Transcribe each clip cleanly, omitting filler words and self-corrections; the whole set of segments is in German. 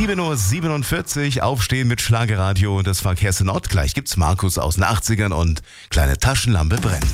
7:47 Uhr, aufstehen mit Schlagerradio und das war Kerstin Ott. Gleich gibt's Markus aus den 80ern und kleine Taschenlampe brennt.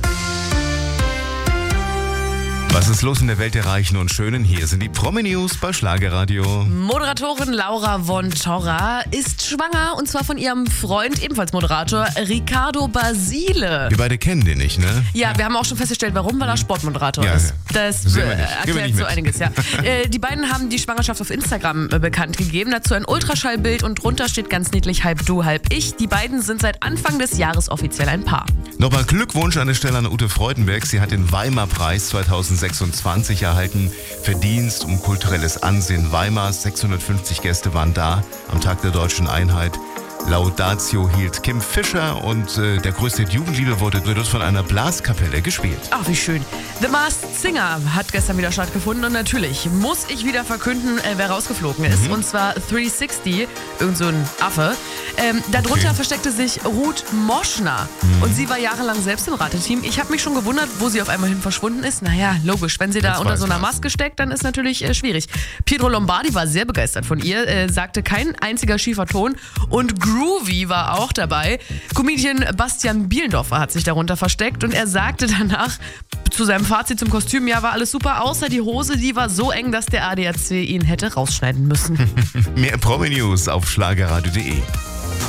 Was ist los in der Welt der Reichen und Schönen? Hier sind die Promi-News bei Schlagerradio. Moderatorin Laura von Torra ist schwanger und zwar von ihrem Freund, ebenfalls Moderator, Riccardo Basile. Wir beide kennen den nicht, ne? Ja, wir haben auch schon festgestellt, warum, weil er Sportmoderator Ja, ist. Das erklärt so mit. einiges, ja. Die beiden haben die Schwangerschaft auf Instagram bekannt gegeben. Dazu ein Ultraschallbild und drunter steht ganz niedlich halb du, halb ich. Die beiden sind seit Anfang des Jahres offiziell ein Paar. Nochmal Glückwunsch an der Stelle an Ute Freudenberg. Sie hat den Weimar-Preis 2026 erhalten. Verdienst um kulturelles Ansehen Weimars. 650 Gäste waren da am Tag der Deutschen Einheit. Laudatio hielt Kim Fischer und der größte Jugendliebe wurde dort von einer Blaskapelle gespielt. Ach, wie schön. The Masked Singer hat gestern wieder stattgefunden und natürlich muss ich wieder verkünden, wer rausgeflogen ist. Und zwar 360, irgend so ein Affe. Darunter versteckte sich Ruth Moschner und sie war jahrelang selbst im Rateteam. Ich habe mich schon gewundert, wo sie auf einmal hin verschwunden ist. Naja, logisch, wenn sie da unter so einer Maske steckt, dann ist natürlich schwierig. Pietro Lombardi war sehr begeistert von ihr, sagte kein einziger schiefer Ton und Groovy war auch dabei. Comedian Bastian Bielendorfer hat sich darunter versteckt und er sagte danach zu seinem Fazit zum Kostüm, ja, war alles super, außer die Hose, die war so eng, dass der ADAC ihn hätte rausschneiden müssen. Mehr Promi-News auf schlagerradio.de.